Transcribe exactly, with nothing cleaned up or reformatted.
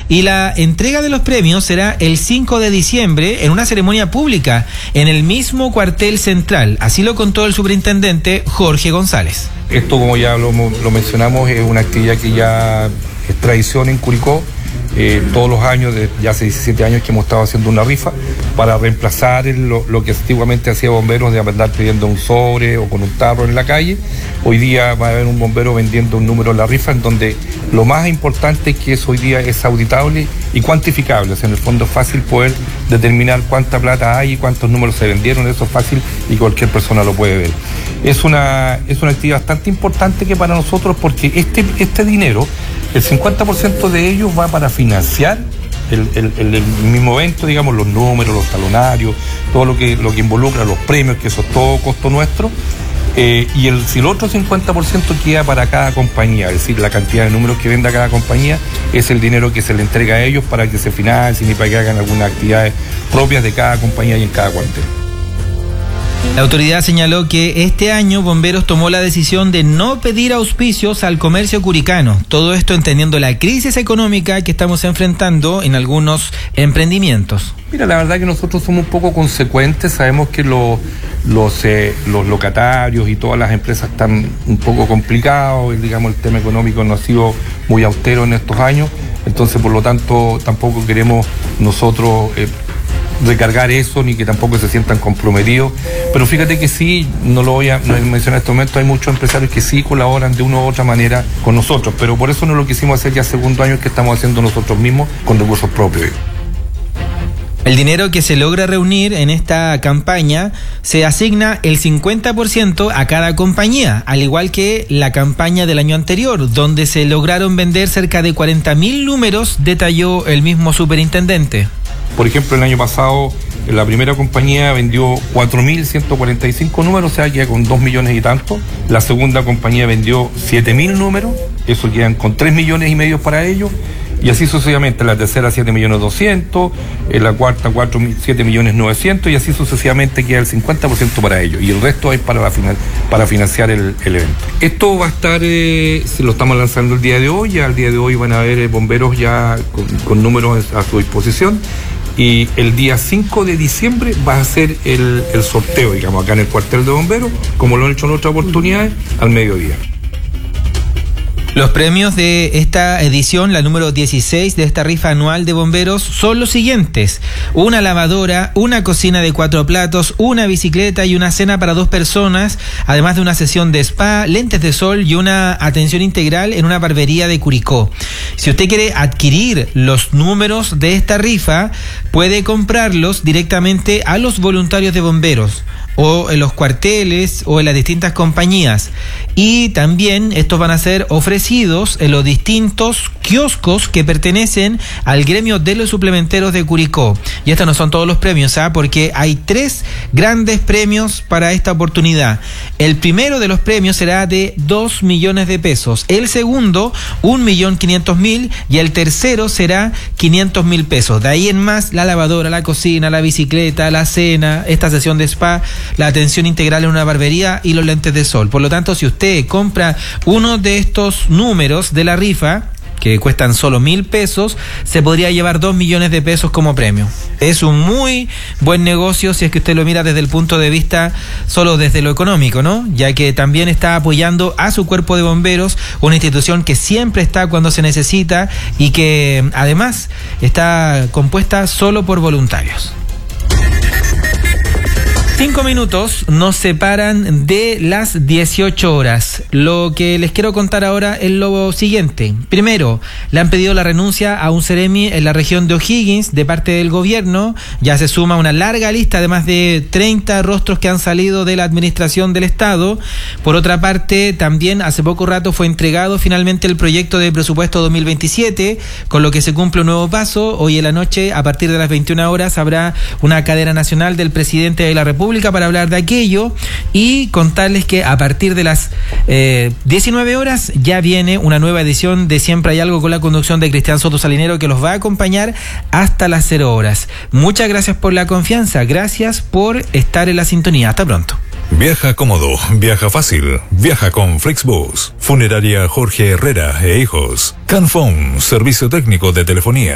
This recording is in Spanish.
y la entrega de los premios será el cinco de diciembre en una ceremonia pública en el mismo cuartel central. Así lo contó el superintendente Jorge González. Esto, como ya lo, lo mencionamos, es una actividad que ya es tradición en Curicó. Eh, todos los años, de, ya hace diecisiete años que hemos estado haciendo una rifa para reemplazar el, lo, lo que antiguamente hacía bomberos de andar pidiendo un sobre o con un tarro en la calle. Hoy día va a haber un bombero vendiendo un número en la rifa, en donde lo más importante es que eso hoy día es auditable y cuantificable. O sea, en el fondo es fácil poder determinar cuánta plata hay y cuántos números se vendieron. Eso es fácil y cualquier persona lo puede ver. Es una, es una actividad bastante importante que para nosotros, porque este, este dinero, el cincuenta por ciento de ellos va para financiar el, el, el, el mismo evento, digamos, los números, los talonarios, todo lo que, lo que involucra los premios, que eso es todo costo nuestro. Eh, y el, si el otro cincuenta por ciento queda para cada compañía, es decir, la cantidad de números que venda cada compañía, es el dinero que se le entrega a ellos para que se financien y para que hagan algunas actividades propias de cada compañía y en cada cuartel. La autoridad señaló que este año Bomberos tomó la decisión de no pedir auspicios al comercio curicano. Todo esto entendiendo la crisis económica que estamos enfrentando en algunos emprendimientos. Mira, la verdad que nosotros somos un poco consecuentes. Sabemos que lo, los, eh, los locatarios y todas las empresas están un poco complicados. Digamos, el tema económico no ha sido muy austero en estos años. Entonces, por lo tanto, tampoco queremos nosotros Eh, recargar eso, ni que tampoco se sientan comprometidos, pero fíjate que sí, no lo voy a no mencionar en este momento, hay muchos empresarios que sí colaboran de una u otra manera con nosotros, pero por eso no lo quisimos hacer ya segundo año que estamos haciendo nosotros mismos con recursos propios. El dinero que se logra reunir en esta campaña se asigna el cincuenta por ciento a cada compañía, al igual que la campaña del año anterior, donde se lograron vender cerca de cuarenta mil números, detalló el mismo superintendente. Por ejemplo, el año pasado la primera compañía vendió cuatro mil ciento cuarenta y cinco números, o sea, queda con dos millones y tanto. La segunda compañía vendió siete mil números, eso quedan con tres millones y medio para ellos. Y así sucesivamente, la tercera siete millones doscientos, en la cuarta siete millones novecientos y así sucesivamente queda el cincuenta por ciento para ellos y el resto es para, la final, para financiar el, el evento. Esto va a estar, eh, se lo estamos lanzando el día de hoy, ya al día de hoy van a haber eh, bomberos ya con, con números a su disposición y el día cinco de diciembre va a ser el, el sorteo, digamos, acá en el cuartel de bomberos, como lo han hecho en otras oportunidades, al mediodía. Los premios de esta edición, la número dieciséis de esta rifa anual de bomberos, son los siguientes: una lavadora, una cocina de cuatro platos, una bicicleta y una cena para dos personas, además de una sesión de spa, lentes de sol y una atención integral en una barbería de Curicó. Si usted quiere adquirir los números de esta rifa, puede comprarlos directamente a los voluntarios de bomberos, o en los cuarteles o en las distintas compañías, y también estos van a ser ofrecidos en los distintos kioscos que pertenecen al gremio de los suplementeros de Curicó. Y estos no son todos los premios, ¿ah? Porque hay tres grandes premios para esta oportunidad. El primero de los premios será de dos millones de pesos, el segundo un millón quinientos mil y el tercero será quinientos mil pesos. De ahí en más, la lavadora, la cocina, la bicicleta, la cena, esta sesión de spa, la atención integral en una barbería y los lentes de sol. Por lo tanto, si usted compra uno de estos números de la rifa, que cuestan solo mil pesos, se podría llevar dos millones de pesos como premio. Es un muy buen negocio si es que usted lo mira desde el punto de vista solo desde lo económico, ¿no? Ya que también está apoyando a su cuerpo de bomberos, una institución que siempre está cuando se necesita y que además está compuesta solo por voluntarios. Cinco minutos nos separan de las dieciocho horas. Lo que les quiero contar ahora es lo siguiente. Primero, le han pedido la renuncia a un seremi en la región de O'Higgins de parte del gobierno. Ya se suma una larga lista de más de treinta rostros que han salido de la administración del Estado. Por otra parte, también hace poco rato fue entregado finalmente el proyecto de presupuesto dos mil veintisiete, con lo que se cumple un nuevo paso. Hoy en la noche, a partir de las veintiuna horas, habrá una cadena nacional del presidente de la República para hablar de aquello y contarles que a partir de las eh, diecinueve horas ya viene una nueva edición de Siempre hay algo con la conducción de Cristian Soto Salinero, que los va a acompañar hasta las cero horas. Muchas gracias por la confianza, gracias por estar en la sintonía. Hasta pronto. Viaja cómodo, viaja fácil, viaja con Flixbus. Funeraria Jorge Herrera e Hijos. Canfón, servicio técnico de telefonía.